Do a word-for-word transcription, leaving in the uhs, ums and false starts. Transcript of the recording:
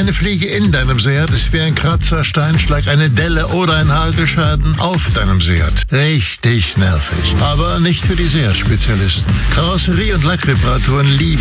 Eine Fliege in deinem Seat ist wie ein Kratzer, Steinschlag, eine Delle oder ein Hagelschaden auf deinem Seat. Richtig nervig. Aber nicht für die Seat-Spezialisten. Karosserie- und Lackreparaturen lieben